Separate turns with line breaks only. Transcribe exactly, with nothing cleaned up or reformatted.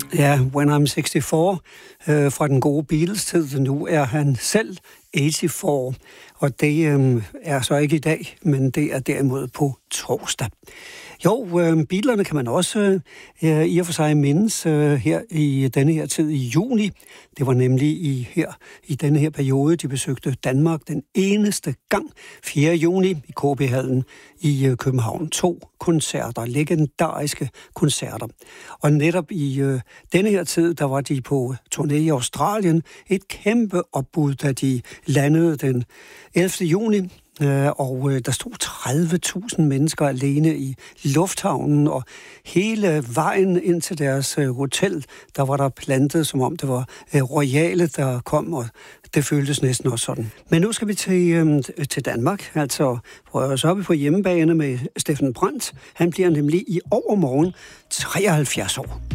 Ja, When I'm seksogfirs øh, fra den gode Beatles-tid. Nu er han selv otteogfyrre, og det øh, er så ikke i dag, men det er derimod på torsdag. Jo, øh, Beatlerne kan man også øh, i og for sig mindes øh, her i denne her tid i juni. Det var nemlig i her i denne her periode, de besøgte Danmark den eneste gang, fjerde juni i K B-hallen i øh, København. To koncerter, legendariske koncerter. Og netop i øh, denne her tid, der var de på turné i Australien. Et kæmpe opbud, da de landede den ellevte juni. Og der stod tredive tusind mennesker alene i lufthavnen, og hele vejen ind til deres hotel, der var der plantet, som om det var royale, der kom, og det føltes næsten også sådan. Men nu skal vi til, til Danmark, altså så er vi på hjemmebane med Steffen Brandt. Han bliver nemlig i overmorgen treoghalvfjerds år.